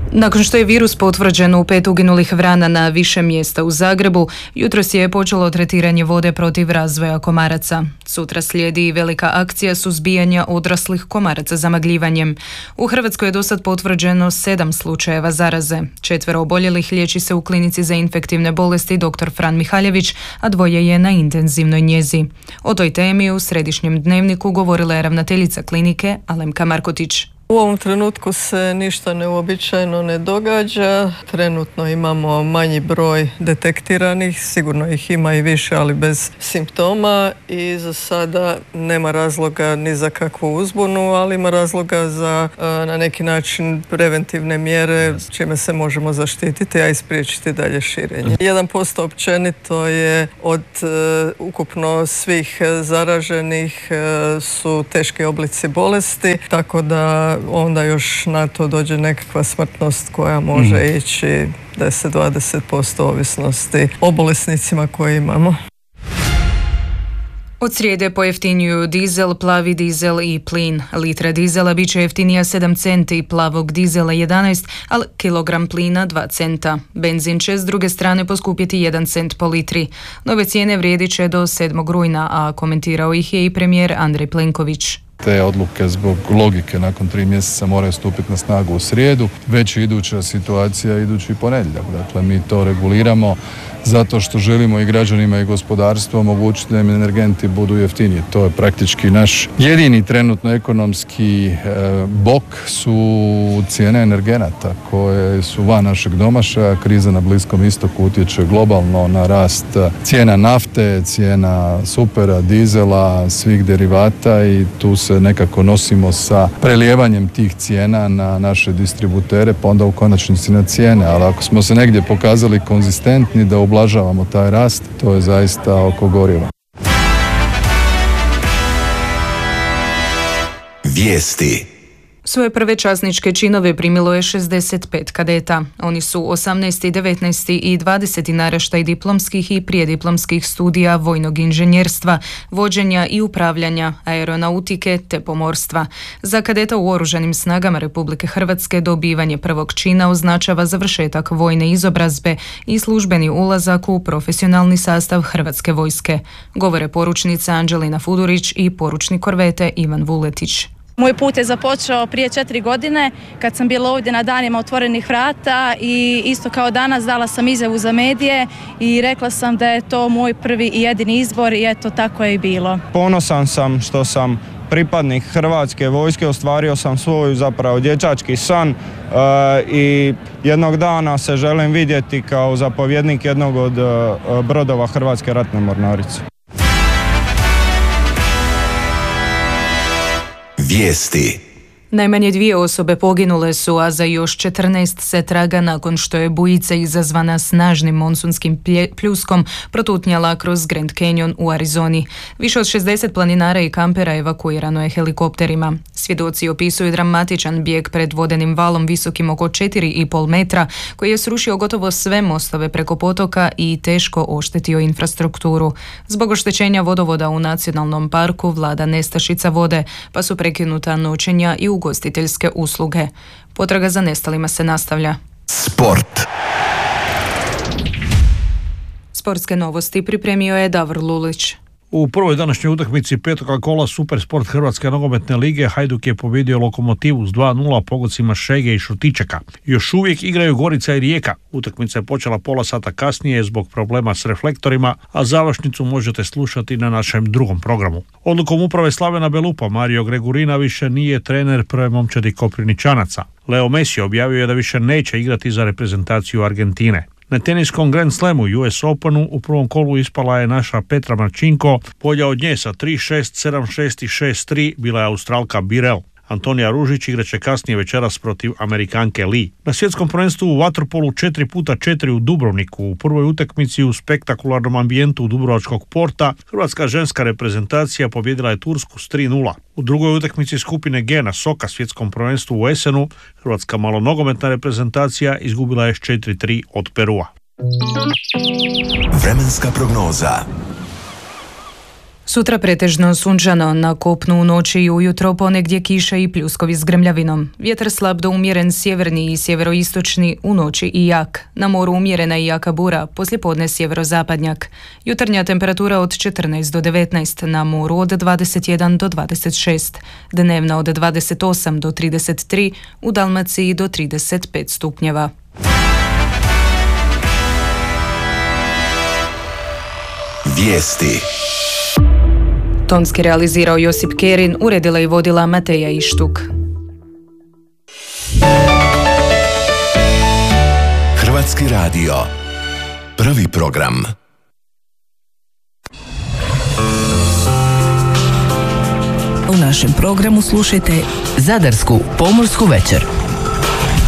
Nakon što je virus potvrđen u 5 uginulih vrana na više mjesta u Zagrebu, jutros je počelo tretiranje vode protiv razvoja komaraca. Sutra slijedi i velika akcija suzbijanja odraslih komaraca zamagljivanjem. U Hrvatskoj je dosad potvrđeno 7 slučajeva zaraze. 4 oboljelih liječi se u klinici za infektivne bolesti dr. Fran Mihaljević, a 2 je na intenzivnoj njezi. O toj temi u Središnjem dnevniku govorila je ravnateljica klinike Alemka Markotić. U ovom trenutku se ništa neuobičajeno ne događa. Trenutno imamo manji broj detektiranih, sigurno ih ima i više, ali bez simptoma i za sada nema razloga ni za kakvu uzbunu, ali ima razloga za na neki način preventivne mjere čime se možemo zaštititi, a i spriječiti dalje širenje. 1% općenito je od ukupno svih zaraženih su teški oblici bolesti, tako da onda još na to dođe nekakva smrtnost koja može ići 10-20% ovisnosti o bolesnicima koje imamo. Od srijede pojeftinjuju dizel, plavi dizel i plin. Litra dizela bit će jeftinija 7 centi, plavog dizela 11, ali kilogram plina 2 centa. Benzin će s druge strane poskupjeti 1 cent po litri. Nove cijene vrijedit će do 7. rujna, a komentirao ih je i premijer Andrej Plenković. Te odluke zbog logike nakon 3 mjeseca moraju stupiti na snagu u srijedu. Već je iduća situacija idući ponedjeljak. Dakle, mi to reguliramo zato što želimo i građanima i gospodarstvu omogućiti da im energenti budu jeftiniji. To je praktički naš jedini trenutno ekonomski bok su cijene energenata koje su van našeg domašaja. Kriza na Bliskom istoku utječe globalno na rast cijena nafte, cijena supera, dizela, svih derivata i tu se nekako nosimo sa prelijevanjem tih cijena na naše distributere, pa onda u konačnici na cijene. Ali ako smo se negdje pokazali konzistentni da ublažavamo taj rast, to je zaista oko goriva. Vijesti. Svoje prve časničke činove primilo je 65 kadeta. Oni su 18., 19. i 20. naraštaj diplomskih i prijediplomskih studija vojnog inženjerstva, vođenja i upravljanja, aeronautike te pomorstva. Za kadeta u Oružanim snagama Republike Hrvatske dobivanje prvog čina označava završetak vojne izobrazbe i službeni ulazak u profesionalni sastav Hrvatske vojske. Govore poručnica Anđelina Fudurić i poručnik korvete Ivan Vuletić. Moj put je započeo prije 4 godine kad sam bila ovdje na danima otvorenih vrata i isto kao danas dala sam izjavu za medije i rekla sam da je to moj prvi i jedini izbor i eto tako je i bilo. Ponosan sam što sam pripadnik Hrvatske vojske, ostvario sam svoj zapravo dječački san i jednog dana se želim vidjeti kao zapovjednik jednog od brodova Hrvatske ratne mornarice. Vijesti. Najmanje 2 osobe poginule su, a za još 14 se traga nakon što je bujica izazvana snažnim monsunskim pljuskom protutnjala kroz Grand Canyon u Arizoni. Više od 60 planinara i kampera evakuirano je helikopterima. Svjedoci opisuju dramatičan bijeg pred vodenim valom visokim oko 4,5 metra koji je srušio gotovo sve mostove preko potoka i teško oštetio infrastrukturu. Zbog oštećenja vodovoda u nacionalnom parku vlada nestašica vode, pa su prekinuta noćenja i ugostiteljske usluge. Potraga za nestalima se nastavlja. Sport. Sportske novosti pripremio je Davor Lulić. U prvoj današnjoj utakmici 5. kola Supersport Hrvatske nogometne lige Hajduk je pobijedio Lokomotivu s 2:0 pogodcima Šege i Šutičeka. Još uvijek igraju Gorica i Rijeka. Utakmica je počela pola sata kasnije zbog problema s reflektorima, a završnicu možete slušati na našem drugom programu. Odlukom uprave Slavena Belupa Mario Gregurina više nije trener prve momčadi Koprivničanaca. Leo Messi objavio je da više neće igrati za reprezentaciju Argentine. Na teniskom Grand Slamu US Openu u prvom kolu ispala je naša Petra Marčinko, bolja od nje sa 3-6, 7-6 i 6-3 bila je Australka Birel. Antonija Ružić igraće kasnije večeras protiv Amerikanke Lee. Na svjetskom prvenstvu u vaterpolu 4x4 u Dubrovniku u prvoj utakmici u spektakularnom ambijentu Dubrovačkog porta hrvatska ženska reprezentacija pobijedila je Tursku s 3:0. U drugoj utakmici skupine G na Soka svjetskom prvenstvu u Esenu hrvatska malonogometna reprezentacija izgubila je s 4:3 od Perua. Vremenska prognoza. Sutra pretežno sunčano, na kopnu u noći i ujutro ponegdje kiša i pljuskovi s grmljavinom. Vjetar slab do umjeren sjeverni i sjeveroistočni, u noći i jak. Na moru umjerena i jaka bura, poslijepodne sjeverozapadnjak. Jutarnja temperatura od 14 do 19, na moru od 21 do 26. Dnevna od 28 do 33, u Dalmaciji do 35 stupnjeva. Vijesti. Tonski realizirao Josip Kerin, uredila i vodila Mateja Ištuk. Hrvatski radio. Prvi program. U našem programu slušajte Zadarsku pomorsku večer.